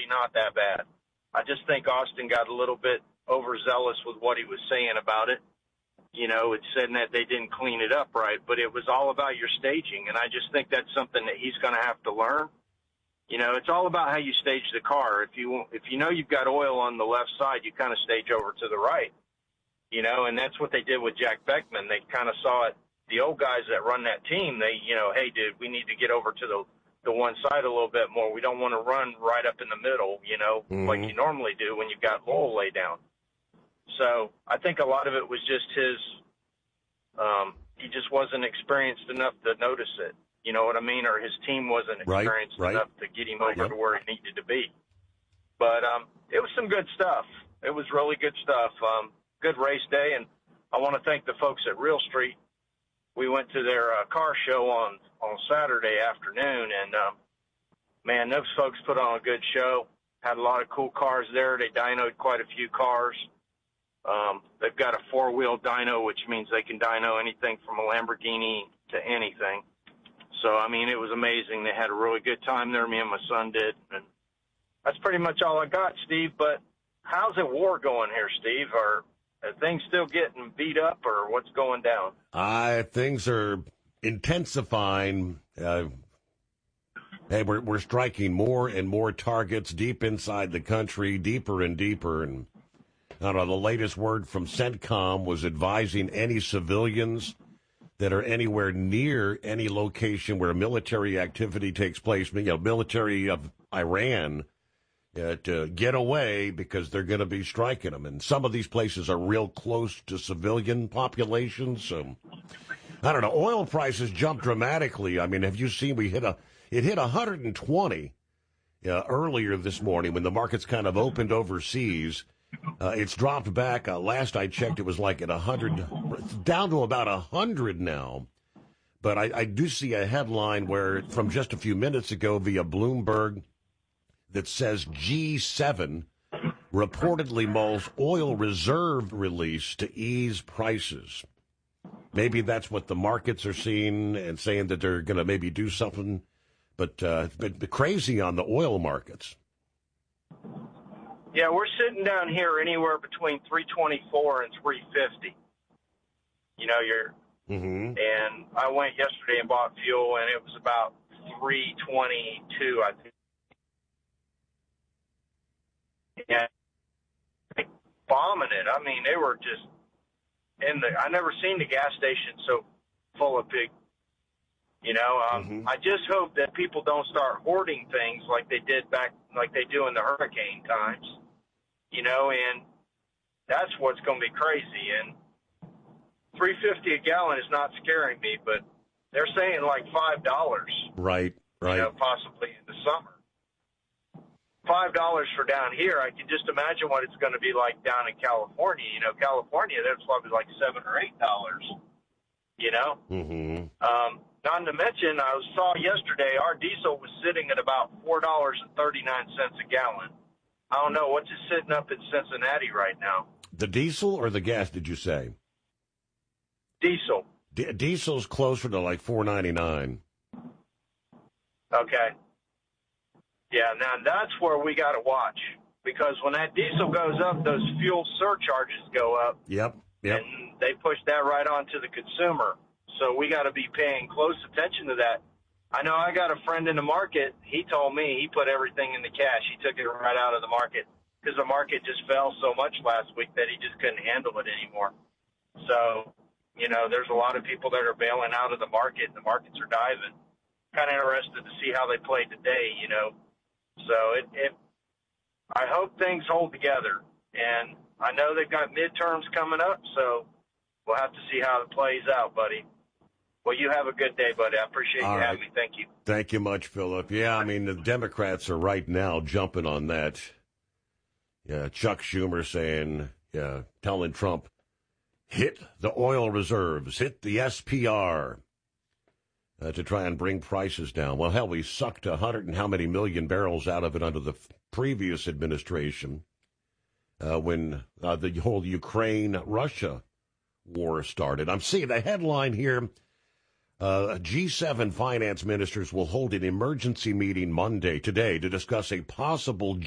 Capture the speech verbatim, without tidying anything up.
really not that bad. I just think Austin got a little bit overzealous with what he was saying about it. You know, it's said that they didn't clean it up right, but it was all about your staging, and I just think that's something that he's going to have to learn. You know, it's all about how you stage the car. If you if you know you've got oil on the left side, you kind of stage over to the right. You know, and that's what they did with Jack Beckman. They kind of saw it. The old guys that run that team, they, you know, hey, dude, we need to get over to the the one side a little bit more. We don't want to run right up in the middle, you know, mm-hmm. like you normally do when you've got Lowell lay down. So I think a lot of it was just his, um, he just wasn't experienced enough to notice it. You know what I mean? Or his team wasn't experienced right, right. enough to get him over yep. to where he needed to be. But um, it was some good stuff. It was really good stuff. Um, good race day. And I want to thank the folks at Real Street. We went to their uh, car show on, on Saturday afternoon, and, um, man, those folks put on a good show. Had a lot of cool cars there. They dynoed quite a few cars. Um, they've got a four-wheel dyno, which means they can dyno anything from a Lamborghini to anything. So, I mean, it was amazing. They had a really good time there. Me and my son did. And that's pretty much all I got, Steve. But how's the war going here, Steve? Are, are things still getting beat up, or what's going down? Uh, things are intensifying. Uh, hey, we're, we're striking more and more targets deep inside the country, deeper and deeper. And I don't know, the latest word from CENTCOM was advising any civilians that are anywhere near any location where military activity takes place, you know, military of Iran, uh, to get away because they're going to be striking them. And some of these places are real close to civilian populations. So, I don't know, oil prices jumped dramatically. I mean, have you seen, we hit a, it hit one hundred twenty uh, earlier this morning when the markets kind of opened overseas. Uh, it's dropped back. Uh, last I checked, it was like at one hundred, down to about one hundred now. But I, I do see a headline where, from just a few minutes ago via Bloomberg, that says G seven reportedly mulls oil reserve release to ease prices. Maybe that's what the markets are seeing and saying that they're going to maybe do something. But uh, it's been crazy on the oil markets. Yeah, we're sitting down here anywhere between three twenty-four and three fifty. You know, you're, mm-hmm. and I went yesterday and bought fuel, and it was about three twenty-two, I think. Yeah, bombing it. I mean, they were just in the. I never seen the gas station so full of pig. You know, um, mm-hmm. I just hope that people don't start hoarding things like they did back, like they do in the hurricane times. You know, and that's what's going to be crazy. And three fifty a gallon is not scaring me, but they're saying like five dollars. Right, right. You know, possibly in the summer. Five dollars for down here. I can just imagine what it's going to be like down in California. You know, California, that's probably like seven or eight dollars. You know. Mm-hmm. Um, not to mention, I saw yesterday our diesel was sitting at about four dollars and thirty nine cents a gallon. I don't know what's it sitting up in Cincinnati right now. The diesel or the gas? Did you say diesel? D- diesel's closer to like four ninety nine. Okay. Yeah, now that's where we got to watch, because when that diesel goes up, those fuel surcharges go up. Yep, yep. And they push that right on to the consumer. So we got to be paying close attention to that. I know I got a friend in the market. He told me he put everything in the cash. He took it right out of the market because the market just fell so much last week that he just couldn't handle it anymore. So, you know, there's a lot of people that are bailing out of the market, and the markets are diving. Kind of interested to see how they play today, you know. So it, it, I hope things hold together. And I know they've got midterms coming up, so we'll have to see how it plays out, buddy. Well, you have a good day, buddy. I appreciate All you right. having me. Thank you. Thank you much, Philip. Yeah, I mean, the Democrats are right now jumping on that. Yeah, Chuck Schumer saying, yeah, telling Trump, hit the oil reserves, hit the S P R uh, to try and bring prices down. Well, hell, we sucked a hundred and how many million barrels out of it under the f- previous administration uh, when uh, the whole Ukraine-Russia war started. I'm seeing the headline here. Uh, G seven finance ministers will hold an emergency meeting Monday, today, to discuss a possible